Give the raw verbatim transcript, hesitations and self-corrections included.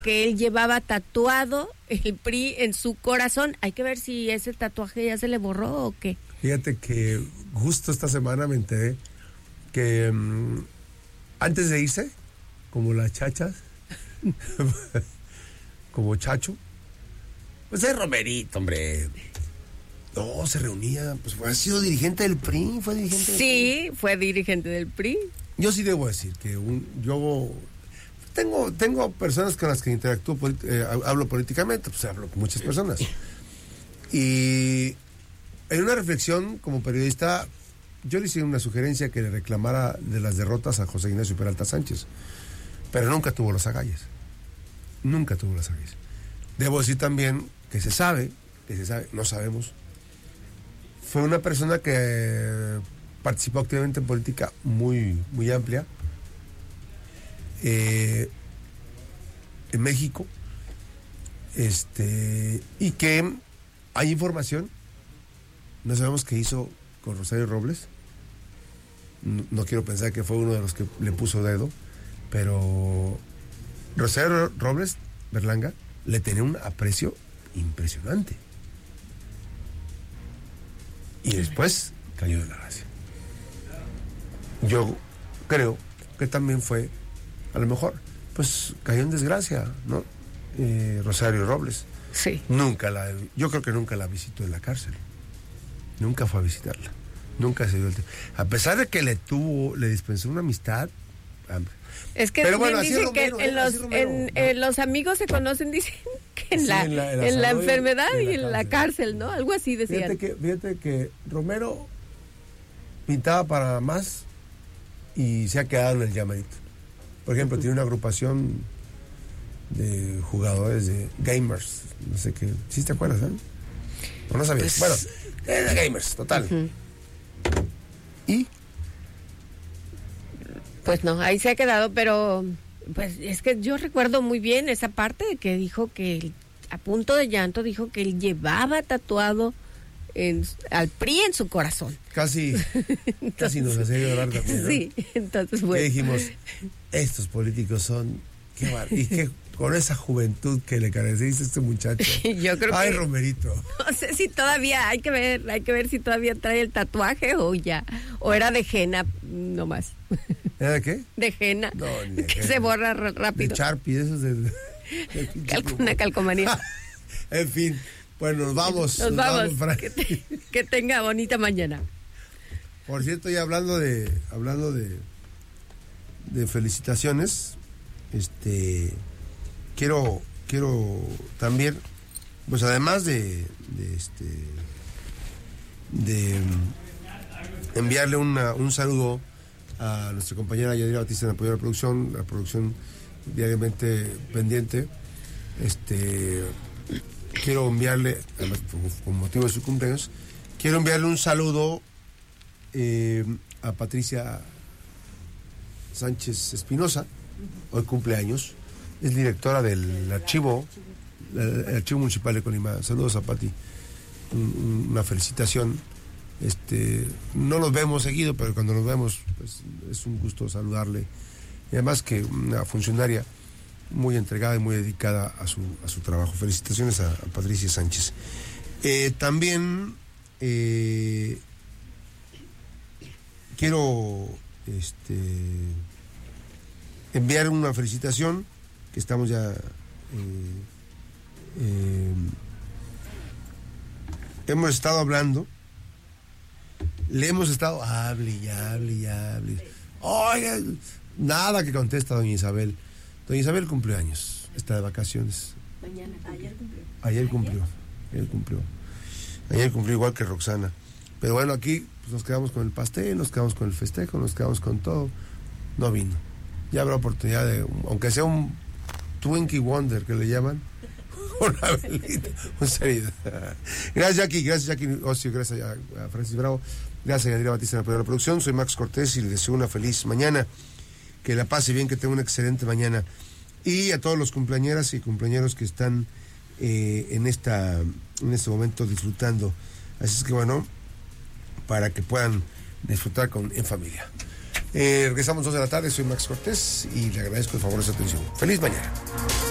que él llevaba tatuado el P R I en su corazón. Hay que ver si ese tatuaje ya se le borró o qué. Fíjate que justo esta semana me enteré que um, antes de irse, como las chachas, como Chacho, pues es Romerito, hombre. No, se reunía, pues ha sido dirigente del P R I, fue dirigente del Sí, P R I. fue dirigente del P R I. Yo sí debo decir que un, yo tengo tengo personas con las que interactúo, eh, hablo políticamente, pues hablo con muchas personas. Y en una reflexión como periodista, yo le hice una sugerencia que le reclamara de las derrotas a José Ignacio Peralta Sánchez, pero nunca tuvo los agallas. Nunca tuvo las agallas. Debo decir también que se sabe, que se sabe, no sabemos. Fue una persona que participó activamente en política muy, muy amplia. Eh, en México. Este, y que hay información, no sabemos qué hizo con Rosario Robles. No, no quiero pensar que fue uno de los que le puso dedo, pero Rosario Robles Berlanga le tenía un aprecio impresionante. Y después cayó de la gracia. Yo creo que también fue, a lo mejor, pues cayó en desgracia, ¿no? Eh, Rosario Robles. Sí. Nunca la, yo creo que nunca la visitó en la cárcel. Nunca fue a visitarla. Nunca se dio el tiempo. A pesar de que le tuvo, le dispensó una amistad. Hombre. Es que pero bueno, dicen Romero, que en, eh, los, Romero, en, ¿no? en los amigos se conocen, dicen que en, Sí, la, en la- en la en la salud y- enfermedad y en la y en la cárcel, ¿no? Algo así decían. Fíjate que, fíjate que Romero pintaba para más y se ha quedado en el llamadito. Por ejemplo, tiene una agrupación de jugadores de gamers, no sé qué. ¿Sí te acuerdas, eh? ¿O no sabías? Pues, bueno, de gamers, total. Uh-huh. Y Pues no, ahí se ha quedado, pero pues es que yo recuerdo muy bien esa parte de que dijo que él, a punto de llanto, dijo que él llevaba tatuado en, al P R I en su corazón. casi, casi nos hacía llorar también, ¿no? Sí, entonces Que bueno. dijimos, estos políticos son, qué bar- y que con esa juventud que le caracteriza a este muchacho. Yo creo Ay, que Romerito. no sé si todavía hay que ver, hay que ver si todavía trae el tatuaje o ya, o era de henna nomás. ¿Era de qué? De henna, No, ni de que henna. se borra r- De rápido. Sharpie, esos de... de Cal- una calcomanía. En fin, bueno, nos vamos. Nos vamos. Fran. Que, te- que tenga bonita mañana. Por cierto, ya hablando de hablando de de felicitaciones, este quiero quiero también, pues además de, de este de enviarle una, un saludo a nuestra compañera Yadira Batista en apoyo a la producción, la producción diariamente pendiente. Este quiero enviarle, además, con motivo de su cumpleaños, quiero enviarle un saludo eh, a Patricia Sánchez Espinosa, hoy cumpleaños, es directora del archivo, el archivo municipal de Colima. Saludos a Pati, un, un, una felicitación. Este, no nos vemos seguido, pero cuando nos vemos, pues es un gusto saludarle. Y además que una funcionaria muy entregada y muy dedicada a su, a su trabajo. Felicitaciones a, a Patricia Sánchez. Eh, también eh, quiero este, enviar una felicitación, que estamos ya... Eh, eh, hemos estado hablando, le hemos estado, hable y hable y hable. Oiga, nada que contesta doña Isabel. Doña Isabel cumplió años, está de vacaciones. Mañana, ayer cumplió. Ayer cumplió, ayer cumplió. Ayer cumplió igual que Roxana. Pero bueno, aquí pues, nos quedamos con el pastel, nos quedamos con el festejo, nos quedamos con todo. No vino. Ya habrá oportunidad de, aunque sea un Twinkie Wonder que le llaman, una velita, un serio. Gracias, Jackie, gracias, Jackie Ocio, gracias a, a Francis Bravo, gracias a Yadira Batista en apoyo a la producción. Soy Max Cortés y les deseo una feliz mañana. Que la pase bien, que tenga una excelente mañana. Y a todos los cumpleañeras y cumpleañeros que están eh, en esta en este momento disfrutando. Así es que bueno, para que puedan disfrutar con, en familia. Eh, regresamos dos de la tarde, soy Max Cortés y le agradezco el favor de su atención. Feliz mañana.